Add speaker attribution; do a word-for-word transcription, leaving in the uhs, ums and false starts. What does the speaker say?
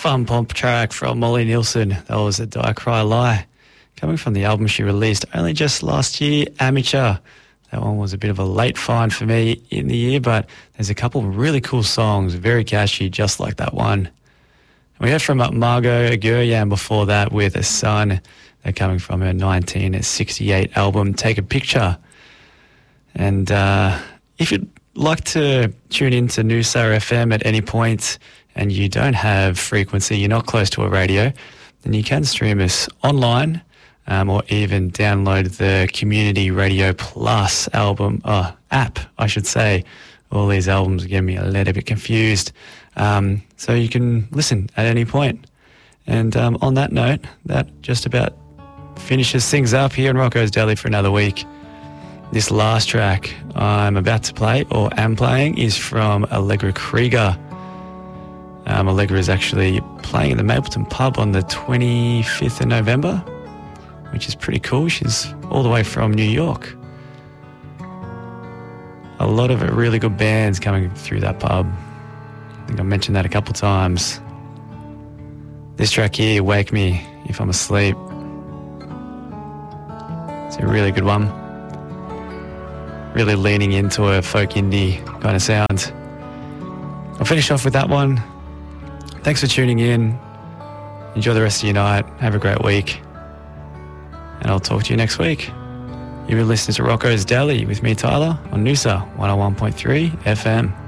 Speaker 1: fun pop track from Molly Nielsen. That was a Die Cry Lie, coming from the album she released only just last year, Amateur. That one was a bit of a late find for me in the year, but there's a couple of really cool songs, very catchy, just like that one. We heard from Margot Guryan before that with A Son. They're coming from her nineteen sixty-eight album, Take a Picture. And uh, if you'd like to tune in to Noosa F M at any point and you don't have frequency, you're not close to a radio, then you can stream us online um, or even download the Community Radio Plus album, uh, app, I should say. All these albums get me a little bit confused. Um, so you can listen at any point. And um, on that note, that just about finishes things up here in Rocco's Deli for another week. This last track I'm about to play, or am playing, is from Allegra Krieger. Um, Allegra is actually playing at the Mapleton Pub on the twenty-fifth of November, which is pretty cool. She's all the way from New York. A lot of really good bands coming through that pub. I think I mentioned that a couple times. This track here, Wake Me If I'm Asleep. It's a really good one. Really leaning into a folk indie kind of sound. I'll finish off with that one. Thanks for tuning in. Enjoy the rest of your night. Have a great week. And I'll talk to you next week. You've been listening to Rocco's Deli with me, Tyler, on Noosa one oh one point three F M.